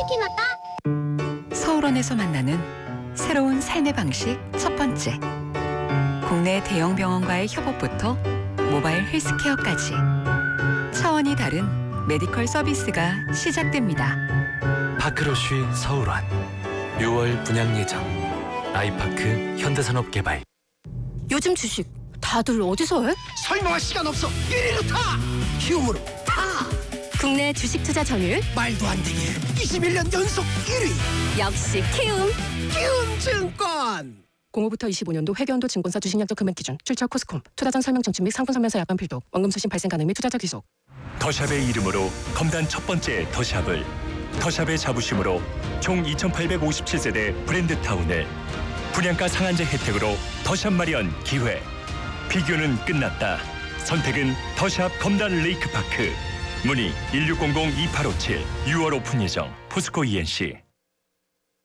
치킨 왔다. 서울원에서 만나는 새로운 삶의 방식 첫 번째. 국내 대형 병원과의 협업부터 모바일 헬스케어까지 차원이 다른 메디컬 서비스가 시작됩니다. 파크러쉬 서울원 6월 분양 예정. 아이파크 현대산업개발. 요즘 주식 다들 어디서 해? 설명할 시간 없어. 1위로 타! 키움으로 타! 국내 주식 투자 점유율 말도 안 되게 21년 연속 1위. 역시 키움. 키움증권. 05부터 25년도 회계연도 증권사 주식약정 금액 기준 출처 코스콤 투자전 설명 청취 및 상품 설명서 약관 필독 원금 수신 발생 가능 및 투자자 귀속. 더샵의 이름으로 검단 첫 번째 더샵을, 더샵의 자부심으로 총 2,857세대 브랜드타운을 분양가 상한제 혜택으로 더샵 마련 기회. 비교는 끝났다. 선택은 더샵 검단 레이크파크. 문의 1600-2857. 6월 오픈 예정. 포스코 ENC.